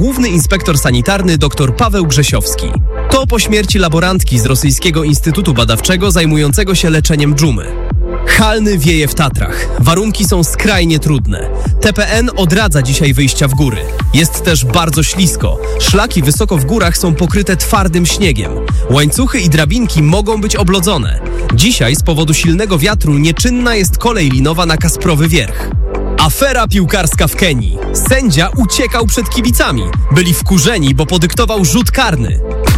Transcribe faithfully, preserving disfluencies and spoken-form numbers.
główny inspektor sanitarny dr Paweł Grzesiowski. To po śmierci laborantki z Rosyjskiego Instytutu Badawczego zajmującego się leczeniem dżumy. Halny wieje w Tatrach. Warunki są skrajnie trudne. T P N odradza dzisiaj wyjścia w góry. Jest też bardzo ślisko. Szlaki wysoko w górach są pokryte twardym śniegiem. Łańcuchy i drabinki mogą być oblodzone. Dzisiaj z powodu silnego wiatru nieczynna jest kolej linowa na Kasprowy Wierch. Afera piłkarska w Kenii. Sędzia uciekał przed kibicami. Byli wkurzeni, bo podyktował rzut karny.